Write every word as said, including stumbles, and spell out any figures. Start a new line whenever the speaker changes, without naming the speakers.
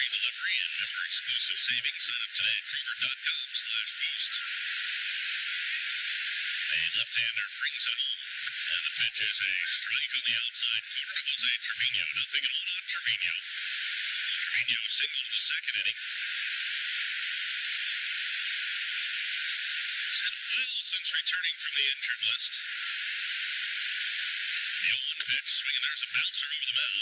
free delivery and member-exclusive savings. Sign up today at Kroger.com slash boost. A left-hander brings it home. And the pitch is a strike on the outside corner. Jose Trevino. Nothing at all on Trevino. Trevino singled in the second inning. And Will, since returning from the injured list. The oh one pitch, swinging, there's a bouncer over the mound.